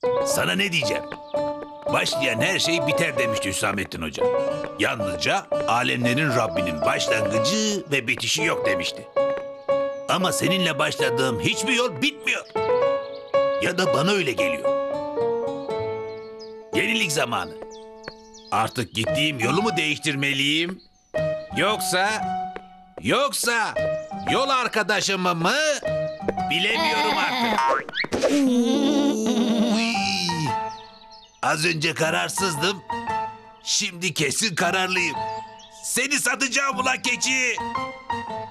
Sana ne diyeceğim? Başlayan her şey biter demişti Hüsamettin Hoca. Yalnızca alemlerin Rabbinin başlangıcı ve bitişi yok demişti. Ama seninle başladığım hiçbir yol bitmiyor. Ya da bana öyle geliyor. Yenilik zamanı. Artık gittiğim yolu mu değiştirmeliyim? Yoksa yol arkadaşımı mı? Bilemiyorum artık. Uy. Az önce kararsızdım. Şimdi kesin kararlıyım. Seni satacağım ulan keçi.